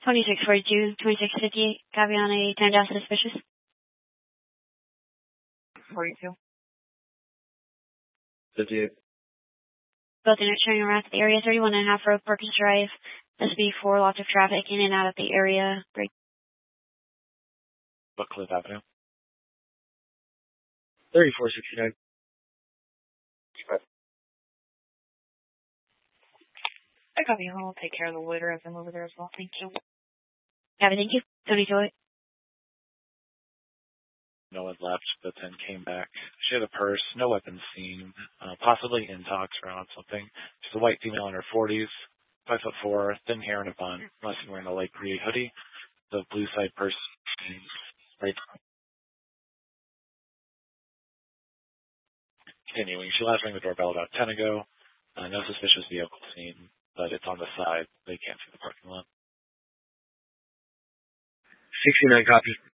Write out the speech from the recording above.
2642, 2658, copy on a 10 suspicious. 42. 58. Both units showing around the area, 31.5 Road Perkins Drive. SB4, lots of traffic in and out of the area. Break. Cliff Avenue. 3469. I copy. I'll take care of the loiter as I'm over there as well. Thank you. Copy, thank you. 22. No one left, but then came back. She had a purse, no weapons seen, possibly intox around something. She's a white female in her 40s, 5'4", thin hair and a bun, must be wearing a light gray hoodie. The blue side purse, right. Continuing, she last rang the doorbell about 10 ago. No suspicious vehicle seen, but it's on the side. They can't see the parking lot. 69 copy.